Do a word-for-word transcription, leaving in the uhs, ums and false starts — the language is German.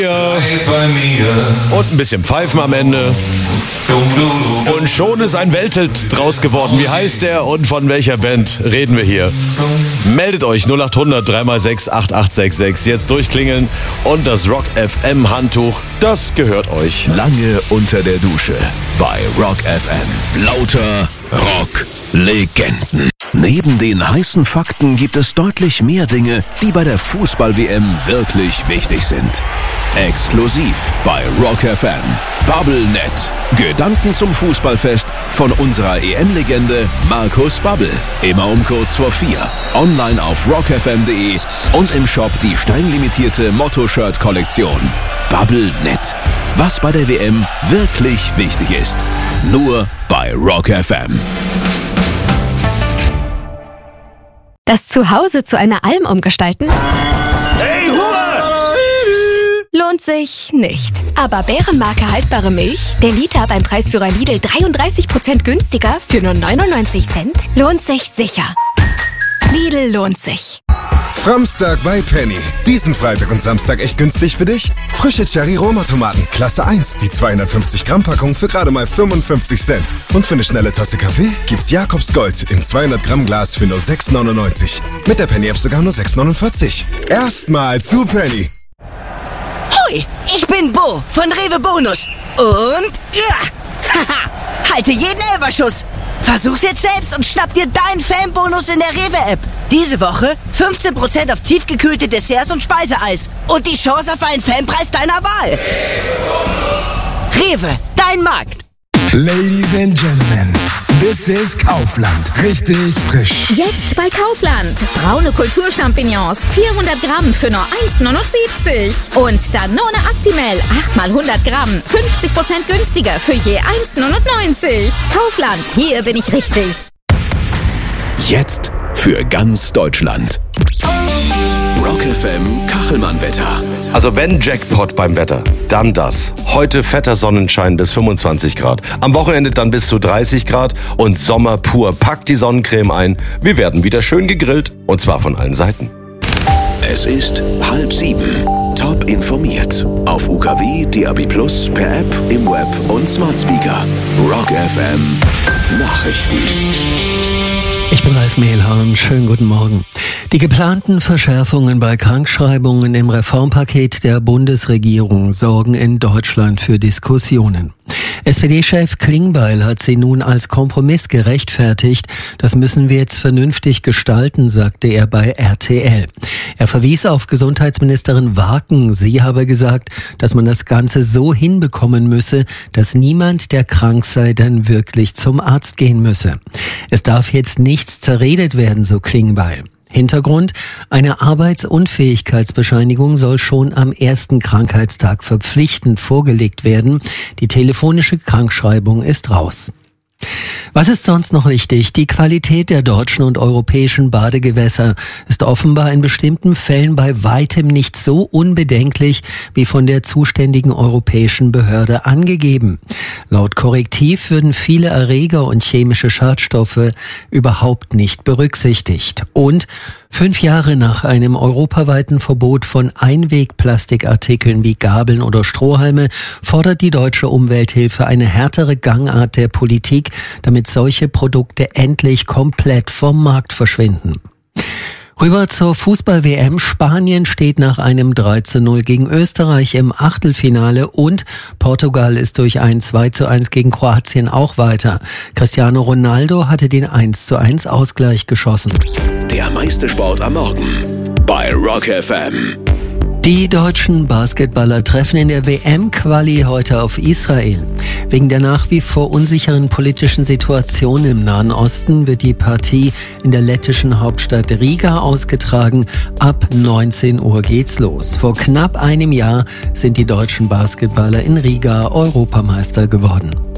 Und ein bisschen Pfeifen am Ende. Und schon ist ein Welthit draus geworden. Wie heißt der und von welcher Band reden wir hier? Meldet euch null acht hundert drei mal sechs acht acht sechs sechs. Jetzt durchklingeln und das Rock F M Handtuch, das gehört euch. Lange unter der Dusche bei Rock F M. Lauter Rock-Legenden. Neben den heißen Fakten gibt es deutlich mehr Dinge, die bei der Fußball-W M wirklich wichtig sind. Exklusiv bei Rock F M. BubbleNet. Gedanken zum Fußballfest von unserer E M-Legende Markus Babbel. Immer um kurz vor vier. Online auf rock f m punkt d e und im Shop die steinlimitierte Motto-Shirt-Kollektion. BubbleNet. Was bei der W M wirklich wichtig ist. Nur bei Rock F M. Das Zuhause zu einer Alm umgestalten? Hey, Ruhe! Lohnt sich nicht. Aber Bärenmarke haltbare Milch, der Liter beim Preisführer Lidl dreiunddreißig Prozent günstiger für nur neunundneunzig Cent, lohnt sich sicher. Lidl lohnt sich. Framstag bei Penny. Diesen Freitag und Samstag echt günstig für dich? Frische Cherry-Roma-Tomaten, Klasse eins, die zweihundertfünfzig Gramm Packung für gerade mal fünfundfünfzig Cent. Und für eine schnelle Tasse Kaffee gibt's Jakobs Gold im zweihundert Gramm Glas für nur sechs neunundneunzig. Mit der Penny-App sogar nur sechs neunundvierzig. Erstmal zu Penny. Hoi, ich bin Bo von Rewe Bonus. Und ja, haha, halte jeden Elferschuss. Versuch's jetzt selbst und schnapp dir deinen Fanbonus in der Rewe-App. Diese Woche fünfzehn Prozent auf tiefgekühlte Desserts und Speiseeis. Und die Chance auf einen Fanpreis deiner Wahl. Rewe, dein Markt. Ladies and Gentlemen, this is Kaufland. Richtig frisch. Jetzt bei Kaufland. Braune Kulturchampignons, vierhundert Gramm für nur eins neunundsiebzig. Und Danone Actimel, acht mal hundert Gramm, fünfzig Prozent günstiger für je eins neunundneunzig. Kaufland, hier bin ich richtig. Jetzt für ganz Deutschland. Rock F M Kachelmann-Wetter. Also wenn Jackpot beim Wetter, dann das. Heute fetter Sonnenschein bis fünfundzwanzig Grad. Am Wochenende dann bis zu dreißig Grad und Sommer pur. Packt die Sonnencreme ein. Wir werden wieder schön gegrillt. Und zwar von allen Seiten. Es ist halb sieben. Top informiert. Auf U K W, D A B plus, per App, im Web und Smart Speaker. Rock F M Nachrichten. Ich bin Ralf Mehlhahn. Schönen guten Morgen. Die geplanten Verschärfungen bei Krankschreibungen im Reformpaket der Bundesregierung sorgen in Deutschland für Diskussionen. S P D-Chef Klingbeil hat sie nun als Kompromiss gerechtfertigt. Das müssen wir jetzt vernünftig gestalten, sagte er bei R T L. Er verwies auf Gesundheitsministerin Warken. Sie habe gesagt, dass man das Ganze so hinbekommen müsse, dass niemand, der krank sei, dann wirklich zum Arzt gehen müsse. Es darf jetzt nichts zerredet werden, so Klingbeil. Hintergrund: Eine Arbeitsunfähigkeitsbescheinigung soll schon am ersten Krankheitstag verpflichtend vorgelegt werden. Die telefonische Krankschreibung ist raus. Was ist sonst noch wichtig? Die Qualität der deutschen und europäischen Badegewässer ist offenbar in bestimmten Fällen bei weitem nicht so unbedenklich wie von der zuständigen europäischen Behörde angegeben. Laut Korrektiv würden viele Erreger und chemische Schadstoffe überhaupt nicht berücksichtigt. Und fünf Jahre nach einem europaweiten Verbot von Einwegplastikartikeln wie Gabeln oder Strohhalme fordert die deutsche Umwelthilfe eine härtere Gangart der Politik, damit solche Produkte endlich komplett vom Markt verschwinden. Rüber zur Fußball-W M. Spanien steht nach einem drei zu null gegen Österreich im Achtelfinale und Portugal ist durch ein zwei zu eins gegen Kroatien auch weiter. Cristiano Ronaldo hatte den eins zu eins Ausgleich geschossen. Der meiste Sport am Morgen bei Rock F M. Die deutschen Basketballer treffen in der W M-Quali heute auf Israel. Wegen der nach wie vor unsicheren politischen Situation im Nahen Osten wird die Partie in der lettischen Hauptstadt Riga ausgetragen. Ab neunzehn Uhr geht's los. Vor knapp einem Jahr sind die deutschen Basketballer in Riga Europameister geworden.